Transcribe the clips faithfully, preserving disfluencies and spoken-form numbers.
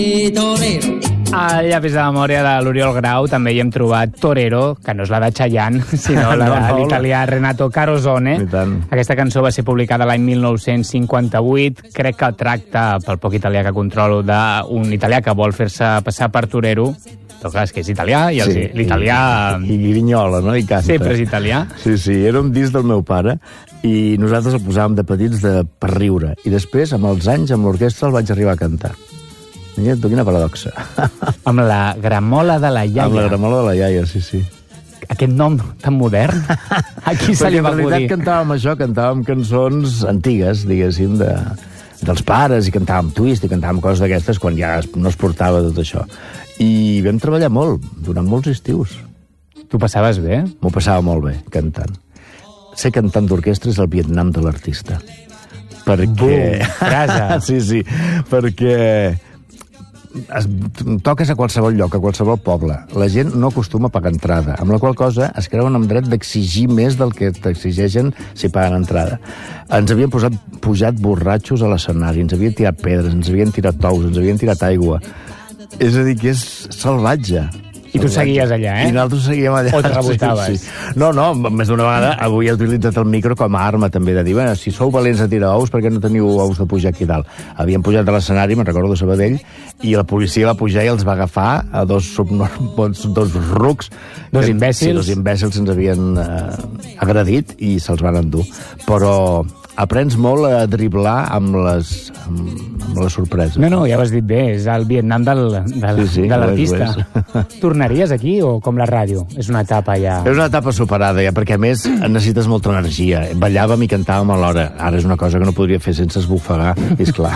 Torero. Al llapis de memòria de l'Oriol Grau també hi hem trobat Torero, que no és la de Chayanne, sinó la No, de no, l'italià Renato Carosone. I tant. Aquesta cançó va ser publicada l'any mil nou-cents cinquanta-vuit. Crec que tracta, pel poc italià que controlo, d'un italià que vol fer-se passar per torero. Però clar, és que és italià, i els- Sí, l'italià... I, i grinyola, no? I canta. Sempre és italià. Sí, sí, era un disc del meu pare i nosaltres el posàvem de petits de, per riure. I després, amb els anys, amb l'orquestra, el vaig arribar a cantar. Mira, tu, quina paradoxa. Amb la gramola de la iaia. Amb la gramola de la iaia, sí, sí. Aquest nom tan modern. A qui se Perquè li en va realitat acudir? cantàvem això, cantàvem cançons antigues, diguéssim, de, dels pares, i cantàvem twist, i cantàvem coses d'aquestes quan ja es- no es portava tot això. I vam treballar molt, durant molts estius. Tu passaves bé? M'ho passava molt bé, cantant. Ser cantant d'orquestra és el Vietnam de l'artista. Perquè... Bum, frase. sí, sí, perquè es, toques a qualsevol lloc, a qualsevol poble. La gent no acostuma a pagar entrada, amb la qual cosa es creuen amb dret d'exigir més del que t'exigeixen si paguen entrada. Ens havien posat, pujat borratxos a l'escenari, ens havien tirat pedres, ens havien tirat tous, ens havien tirat aigua. És a dir, que és salvatge. I tu seguies allà, eh? I nosaltres seguíem allà. O te rebotaves? Sí, sí. No, no, més d'una vegada avui he utilitzat el micro com a arma també, de dir, bueno, si sou valents a tirar ous, per què no teniu ous de pujar aquí dalt? Havíem pujat a l'escenari, me'n recordo, de Sabadell, i la policia va pujar i els va agafar a dos, subnormals, dos rucs. Dos que- imbècils. Sí, dos imbècils ens havien eh, agredit i se'ls van endur. Però aprens molt a driblar amb les, amb, amb les sorpreses. No, no, ja ho has dit bé, és el Vietnam del, del, Sí, sí, de ho és, l'artista. ho Tornaries aquí o com la ràdio? És una etapa ja... És una etapa superada, ja, perquè a més necessites molta energia. Ballàvem i cantàvem alhora. Ara és una cosa que no podria fer sense esbufegar, és clar.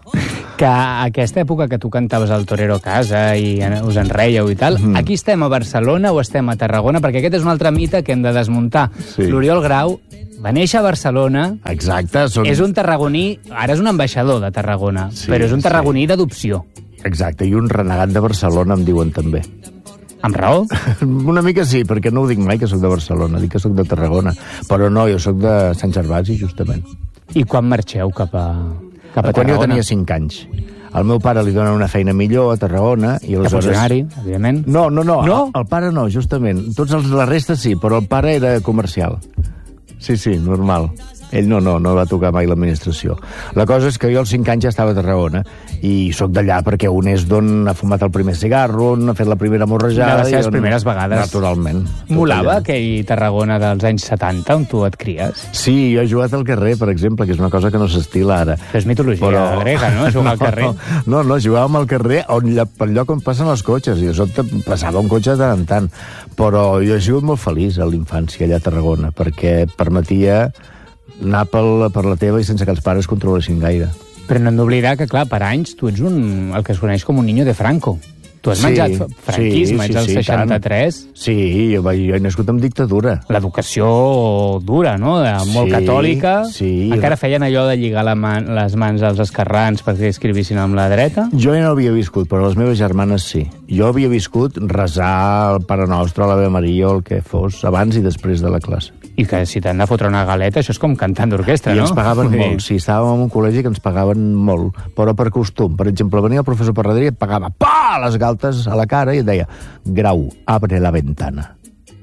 Que aquesta època que tu cantaves al Torero a casa i us en reieu i tal, Mhm. aquí estem a Barcelona o estem a Tarragona? Perquè aquest és un altre mite que hem de desmuntar. Sí. L'Oriol Grau va néixer a Barcelona, Exacte. Són... és un tarragoní, ara és un ambaixador de Tarragona, Sí, però és un sí. tarragoní d'adopció. Exacte, i un renegat de Barcelona, em diuen també. Amb raó? Una mica sí, perquè no ho dic mai que sóc de Barcelona, dic que sóc de Tarragona. Però no, jo sóc de Sant Gervasi, justament. I quan marxeu cap a, cap a Quan jo Tarragona? tenia cinc anys. Al meu pare li donen una feina millor a Tarragona. I De aleshores... funcionari, evidentment. No, no, no, No? El, el pare no, justament. Tots els, la resta sí, però el pare era comercial. Sí, sí, normal. Ell no, no, no va tocar mai l'administració. La cosa és que jo als cinc anys ja estava a Tarragona i sóc d'allà perquè un és d'on ha fumat el primer cigarro, on ha fet la primera morrejada... De les seves i on- primeres vegades. Naturalment. Tot Molava allà. aquell Tarragona dels anys setanta on tu et cries? Sí, jo he jugat al carrer, per exemple, que és una cosa que no s'estila ara. Però és mitologia grega, no? Jugar al carrer. No, no, jugàvem al carrer on, pel lloc on passen els cotxes, i de sobte passava un cotxe de tant en tant. Però jo he sigut molt feliç a l'infància allà a Tarragona, perquè et permetia anar pel, per la teva i sense que els pares controlessin gaire. Però no hem d'oblidar que, clar, per anys tu ets un, el que es coneix com un niño de Franco. Tu has Sí, menjat f- franquisme, sí, ets el sí, sí, seixanta-tres. Sí, jo, vaig, jo he nascut amb dictadura. L'educació dura, no? De, molt Sí, catòlica. sí. Encara feien allò de lligar la man, les mans als esquerrans perquè escrivissin amb la dreta. Jo ja no havia viscut, però les meves germanes sí. Jo havia viscut resar el Pare Nostre, l'Ave Maria o el que fos, abans i després de la classe. I que si t'han de fotre una galeta, això és com cantant d'orquestra, I no? ens pagaven Vull dir, molt. Sí, estàvem en un col·legi que ens pagaven molt, però per costum. Per exemple, venia el professor per darrere i et pagava pa, les galtes a la cara i et deia Grau, abre la ventana.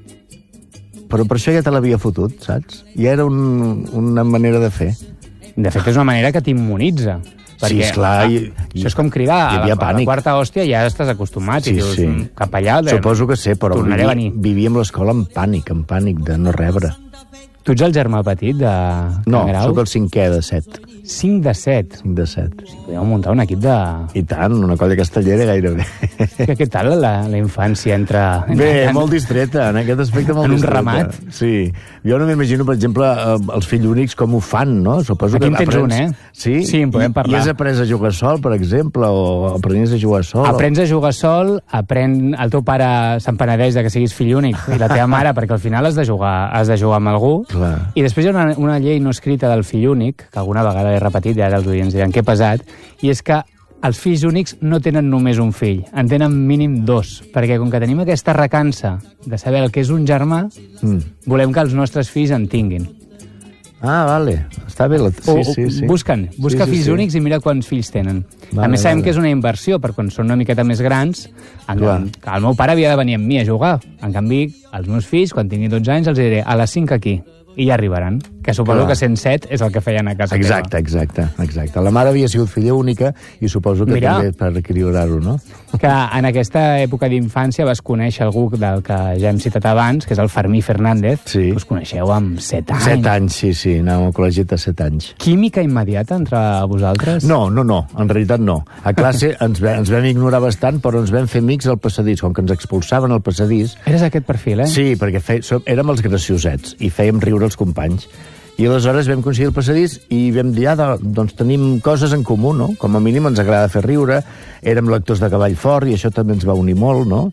Però per això ja te l'havia fotut, saps? I era un, una manera de fer. De fet, és una manera que t'immunitza. Perquè, esclar, ah, i- i- això és com cridar. hi A havia la, a la pànic. quarta hòstia ja estàs acostumat Sí, i dius, sí. "Mm, cap allà... De... Suposo que sé, però tornaré a viví, venir. vivíem l'escola en pànic, en pànic de no rebre. Tu ets el germà petit de No, Can Grau? sóc el cinquè de set. cinc de set. cinc de set. Podríem muntar un equip de... I tant, una colla castellera gairebé. Que, què tal la, la infància entre... Bé, entre molt distreta, en aquest aspecte molt En un distreta. ramat. Sí. Jo no m'imagino, per exemple, eh, els fills únics com ho fan, no? Suposo Aquí que en tens aprens... un, eh? Sí? Sí, en podem I, parlar. I has après a jugar sol, per exemple, o aprenies a jugar sol. Aprens a jugar sol, aprèn... El teu pare se'n penedeix de que siguis fill únic i la teva mare, perquè al final has de jugar, has de jugar amb algú. Clar. I després hi ha una, una llei no escrita del fill únic, que alguna vegada he repetit i ara els oients diran que pesat, i és que els fills únics no tenen només un fill, en tenen mínim dos, perquè com que tenim aquesta recança de saber el que és un germà, Mm. volem que els nostres fills en tinguin. Ah, vale. Està bé. La... Sí, o, sí, sí. Busquen, busca sí, sí, fills sí. únics i mira quants fills tenen. Vale, a més, sabem vale. que és una inversió, per quan són una miqueta més grans, en, el meu pare havia de venir amb mi a jugar. En canvi, els meus fills, quan tinguin dotze anys, els diré a les cinc aquí. I ja arribaran. Que suposo Clar. que cent set és el que feien a casa Exacte, teva. exacte, exacte. La mare havia sigut filla única i suposo que Mira. també per equilibrar-ho, no? Que en aquesta època d'infància vas conèixer algú del que ja hem citat abans, que és el Fermí Fernández, Sí. que us coneixeu amb set anys. Set anys, sí, sí, anàvem al col·legi de set anys. Química immediata entre vosaltres? No, no, no, en realitat no. A classe ens, ve, ens vam ignorar bastant, però ens vam fer amics al passadís. Com que ens expulsaven al passadís... Eres aquest perfil, eh? Sí, perquè fe, som, érem els graciosets i fèiem riure els companys. I aleshores vam coincidir al passadís i vam dir, ah, doncs tenim coses en comú, no? Com a mínim ens agrada fer riure, érem lectors de Cavall Fort i això també ens va unir molt, no?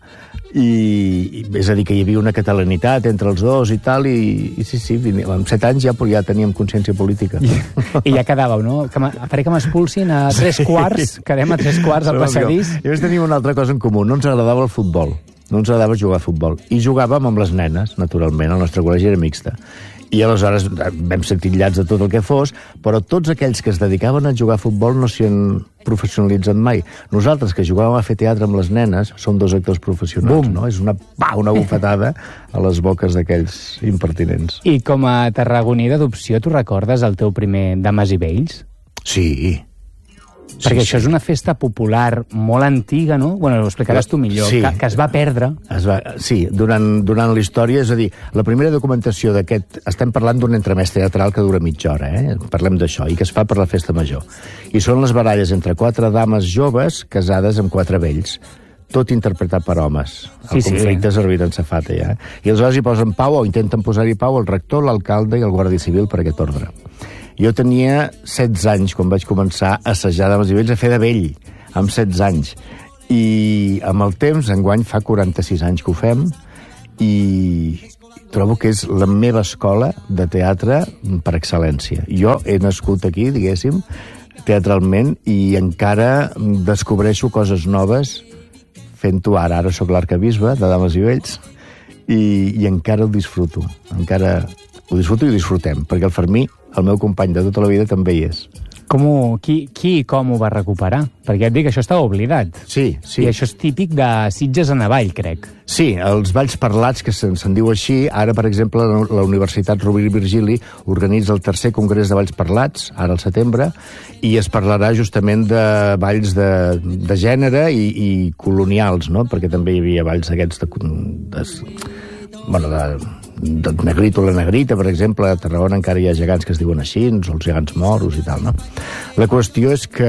I, és a dir, que hi havia una catalanitat entre els dos i tal, i, i sí, sí, amb set anys ja, ja teníem consciència política. I, i ja quedàveu, no? Que faré que m'expulsin a tres quarts, quedem a tres quarts al passadís. I després teníem una altra cosa en comú, no ens agradava el futbol, no ens agradava jugar a futbol. I jugàvem amb les nenes, naturalment, el nostre col·legi era mixta. I aleshores vam ser titllats de tot el que fos, però tots aquells que es dedicaven a jugar a futbol no s'hi han professionalitzat mai. Nosaltres, que jugàvem a fer teatre amb les nenes, som dos actors professionals, Bum. no? És una, pa, una bufetada a les boques d'aquells impertinents. I com a tarragoní d'adopció, tu recordes el teu primer Dames i Vells? Sí. Perquè sí, això sí. és una festa popular molt antiga, no? Bueno, ho explicaràs tu millor, Sí. que, que es va perdre. Es va, sí, durant, durant la història, és a dir, la primera documentació d'aquest... Estem parlant d'un entremès teatral que dura mitja hora, eh? Parlem d'això, i que es fa per la festa major. I són les baralles entre quatre dames joves casades amb quatre vells, tot interpretat per homes. El Sí, sí. conflicte és servit en safata, ja. I aleshores hi posen pau, o intenten posar-hi pau, el rector, l'alcalde i el guàrdia civil per aquest ordre. Jo tenia setze anys quan vaig començar a assajar Dames i Vells, a fer de vell, amb setze anys. I amb el temps, enguany fa quaranta-sis anys que ho fem, i trobo que és la meva escola de teatre per excel·lència. Jo he nascut aquí, diguéssim, teatralment, i encara descobreixo coses noves fent-ho ara. Ara sóc l'arcabisbe de Dames i Vells, i, i encara ho disfruto. Encara ho disfruto i ho disfrutem, perquè el Fermí, el meu company de tota la vida, també hi és. Com ho, qui, qui i com ho va recuperar? Perquè et dic, això estava oblidat. Sí, sí. I això és típic de Sitges en avall, crec. Sí, els balls parlats, que se'n se diu així, ara, per exemple, la, la Universitat Rovira i Virgili organitza el tercer congrés de balls parlats, ara al setembre, i es parlarà justament de balls de, de gènere i, i colonials, no? Perquè també hi havia balls d'aquests de, de, bueno, de, de negrito o la negrita, per exemple. A Tarragona encara hi ha gegants que es diuen així, o els gegants moros i tal, no? La qüestió és que...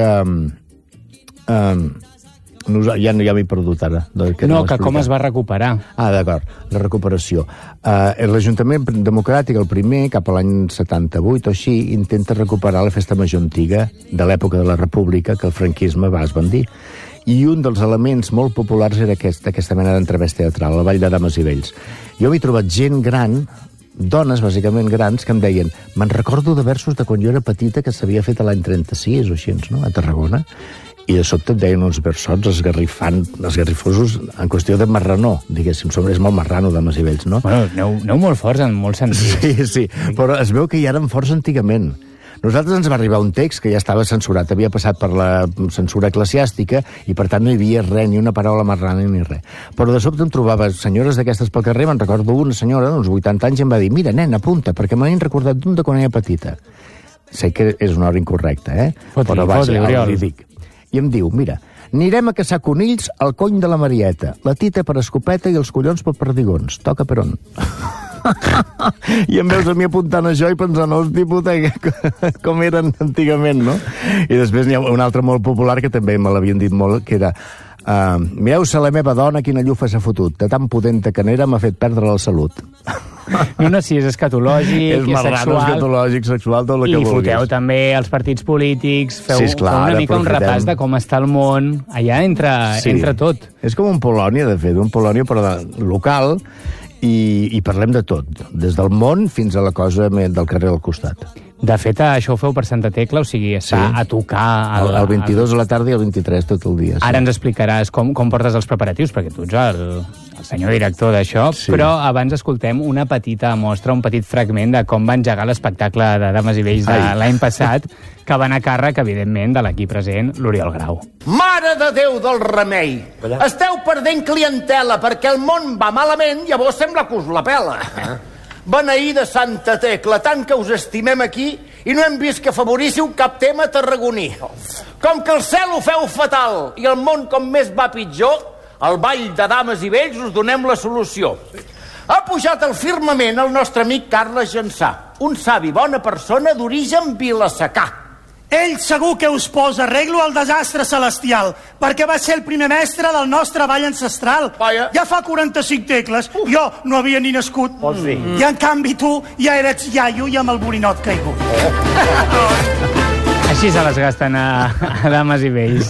Um, ja, ja m'he perdut ara. Que no, que com es va recuperar. Ah, d'acord, la recuperació. Uh, L'Ajuntament Democràtic, el primer, cap a l'any setanta-vuit o així, intenta recuperar la festa major antiga de l'època de la República que el franquisme va esbandir. I un dels elements molt populars era aquest, aquesta mena d'entrevès teatral, el Ball de Dames i Vells. Jo m'he trobat gent gran, dones, bàsicament grans, que em deien, me'n recordo de versos de quan jo era petita que s'havia fet a l'any trenta-sis o així, no?, a Tarragona, i de sobte et deien uns versots esgarrifant, esgarrifosos en qüestió de marranó, diguéssim, és molt marrano, Dames i Vells, no? Bueno, aneu, aneu molt forts en molts sentits. Sí, sí, però es veu que hi eren forts antigament. Nosaltres ens va arribar un text que ja estava censurat, havia passat per la censura eclesiàstica i, per tant, no hi havia res, ni una paraula marrana ni res. Però de sobte em trobava senyores d'aquestes pel carrer, me'n recordo una senyora d'uns vuitanta anys i em va dir, mira, nen, apunta, perquè me n'he recordat d'un de quan era petita. Sé que és una hora incorrecta, eh? Fot-li, però vaja, fot-li, Oriol. li dic. I em diu, mira, anirem a caçar conills al cony de la Marieta, la tita per escopeta i els collons per perdigons. Toca per on? I em veus a mi apuntant això i pensant, hosti puta, com eren antigament, no? I després n'hi ha un altre molt popular que també me l'havien dit molt, que era uh, mireu-se la meva dona quina llufa s'ha fotut, de tan potenta que n'era m'ha fet perdre la salut. No, no, si és escatològic, és és marrano, sexual... escatològic, sexual, tot el que I vulguis. foteu també els partits polítics, feu, Sí, esclar, feu una mica un aprofitem. repàs de com està el món, allà entra, Sí. entra tot. És com un Polònia, de fet, un Polònia però de, local, i, i parlem de tot, des del món fins a la cosa del carrer del costat. De fet, això ho feu per Santa Tecla, o sigui, està sí. a tocar... El, el vint-i-dos a la tarda i el vint-i-tres tot el dia. Sí. Ara ens explicaràs com, com portes els preparatius, perquè tu ets el, el senyor director d'això, sí. però abans escoltem una petita mostra, un petit fragment de com va engegar l'espectacle de Dames i Vells de l'any passat, que va anar a càrrec, evidentment, de l'equip present, l'Oriol Grau. Mare de Déu del remei! Allà. Esteu perdent clientela perquè el món va malament, llavors sembla que us la pela. Ah. Beneïda Santa Tecla, tant que us estimem aquí i no hem vist que afavoríssiu cap tema tarragoní. Com que el cel ho feu fatal i el món com més va pitjor, al ball de Dames i Vells us donem la solució. Ha pujat al firmament el nostre amic Carles Jansà, un savi bona persona d'origen vilassacà. Ell segur que us posa arreglo al desastre celestial, perquè va ser el primer mestre del nostre ball ancestral. Vaja. Ja fa quaranta-cinc tecles, Uf. jo no havia ni nascut. Vols dir? Mm. I en canvi tu ja eres iaio i amb el borinot caigut. Oh. Així se les gasten a, a Dames i Vells.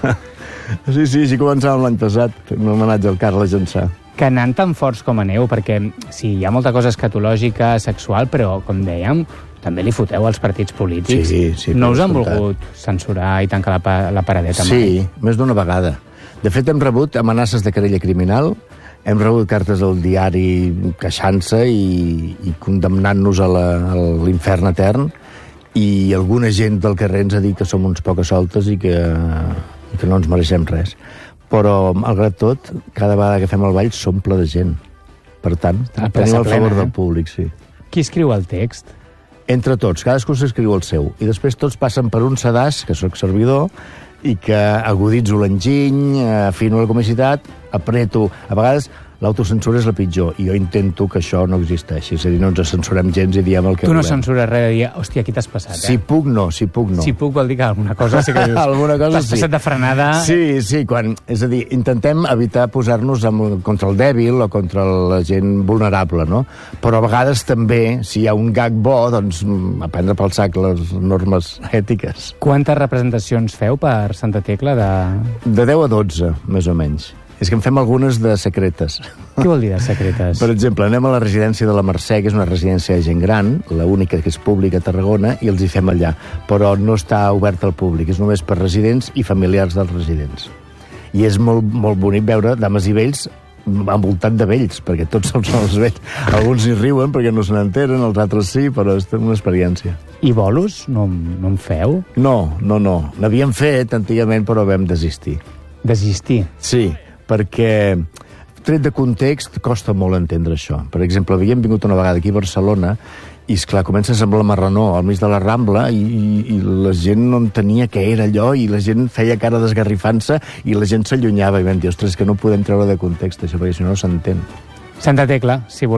Sí, sí, així començàvem l'any passat, un homenatge al Carles Jansà. Que anant tan forts com aneu, perquè sí, hi ha molta cosa escatològica, sexual, però, com dèiem, també li foteu als partits polítics. Sí, sí. No us han volgut censurar i tancar la, la paradeta mai? Sí, més d'una vegada. De fet, hem rebut amenaces de querella criminal, hem rebut cartes al diari queixant-se i, i condemnant-nos a l'infern etern, i alguna gent del carrer ens ha dit que som uns poques soltes i que, i que no ens mereixem res. Però, malgrat tot, cada vegada que fem el ball s'omple de gent. Per tant, tenim el favor del públic, sí. Qui escriu el text? Entre tots, cadascú s'escriu el seu. I després tots passen per un sedàs, que sóc servidor, i que aguditzo l'enginy, afino la comicitat, apreto. A vegades l'autocensura és la pitjor, i jo intento que això no existeixi. És a dir, no ens censurem gens i diem el que tu volem. Tu no censures res de dir, hòstia, aquí t'has passat, eh? Si puc, no, si puc, no. Si puc vol dir que alguna cosa sí que dius. Alguna cosa t'has sí. passat de frenada... Sí, sí, quan... És a dir, intentem evitar posar-nos contra el dèbil o contra la gent vulnerable, no? Però a vegades també, si hi ha un gag bo, doncs aprendre pel sac les normes ètiques. Quantes representacions feu per Santa Tecla de... De deu a dotze, més o menys. És que en fem algunes de secretes. Què vol dir de secretes? Per exemple, anem a la residència de la Mercè, que és una residència de gent gran, l'única que és pública a Tarragona, i els hi fem allà. Però no està obert al públic, és només per residents i familiars dels residents. I és molt, molt bonic veure Dames i Vells envoltat de vells, perquè tots són els vells. Alguns hi riuen perquè no se n'enteren, els altres sí, però és una experiència. I bolos? No, no en feu? No, no, no. N'havíem fet antigament, però vam desistir. Desistir? Sí, perquè tret de context costa molt entendre això. Per exemple, havíem vingut una vegada aquí a Barcelona i, esclar, comença a semblar marranó al mig de la Rambla i, i, i la gent no entenia què era allò i la gent feia cara d'esgarrifant-se i la gent s'allunyava i vam dir, ostres, que no podem treure de context això, perquè si no no s'entén. Santa Tecla, si